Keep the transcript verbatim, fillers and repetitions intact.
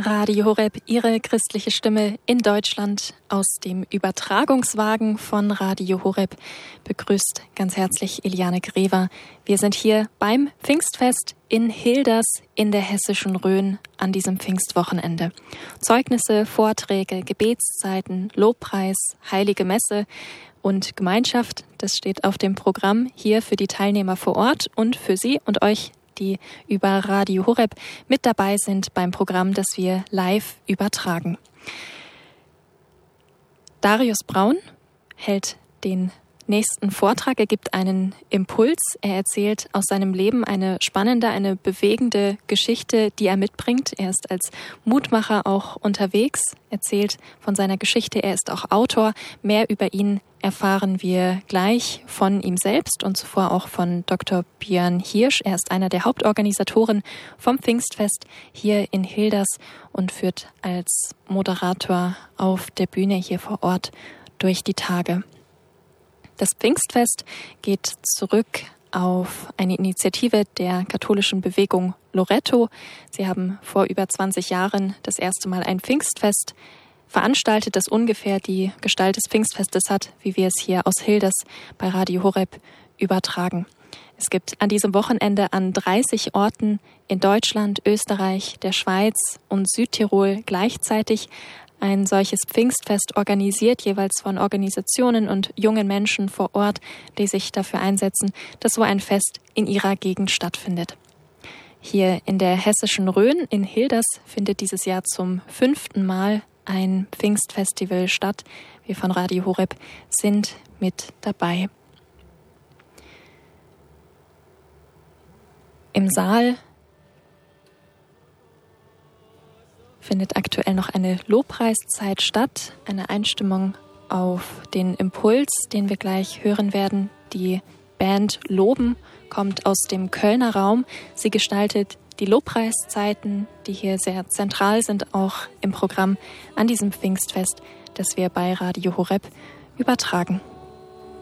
Radio Horeb, Ihre christliche Stimme in Deutschland aus dem Übertragungswagen von Radio Horeb begrüßt ganz herzlich Eliane Grever. Wir sind hier beim Pfingstfest in Hilders in der hessischen Rhön an diesem Pfingstwochenende. Zeugnisse, Vorträge, Gebetszeiten, Lobpreis, Heilige Messe und Gemeinschaft, das steht auf dem Programm hier für die Teilnehmer vor Ort und für Sie und euch, die über Radio Horeb mit dabei sind beim Programm, das wir live übertragen. Darius Braun hält den nächsten Vortrag. Er gibt einen Impuls. Er erzählt aus seinem Leben eine spannende, eine bewegende Geschichte, die er mitbringt. Er ist als Mutmacher auch unterwegs, erzählt von seiner Geschichte. Er ist auch Autor. Mehr über ihn erfahren wir gleich von ihm selbst und zuvor auch von Doktor Björn Hirsch. Er ist einer der Hauptorganisatoren vom Pfingstfest hier in Hilders und führt als Moderator auf der Bühne hier vor Ort durch die Tage. Das Pfingstfest geht zurück auf eine Initiative der katholischen Bewegung Loretto. Sie haben vor über zwanzig Jahren das erste Mal ein Pfingstfest veranstaltet, das ungefähr die Gestalt des Pfingstfestes hat, wie wir es hier aus Hilders bei Radio Horeb übertragen. Es gibt an diesem Wochenende an dreißig Orten in Deutschland, Österreich, der Schweiz und Südtirol gleichzeitig ein solches Pfingstfest, organisiert jeweils von Organisationen und jungen Menschen vor Ort, die sich dafür einsetzen, dass so ein Fest in ihrer Gegend stattfindet. Hier in der hessischen Rhön in Hilders findet dieses Jahr zum fünften Mal ein Pfingstfestival statt. Wir von Radio Horeb sind mit dabei. Im Saal findet aktuell noch eine Lobpreiszeit statt, eine Einstimmung auf den Impuls, den wir gleich hören werden. Die Band Loben kommt aus dem Kölner Raum. Sie gestaltet die Lobpreiszeiten, die hier sehr zentral sind, auch im Programm an diesem Pfingstfest, das wir bei Radio Horeb übertragen.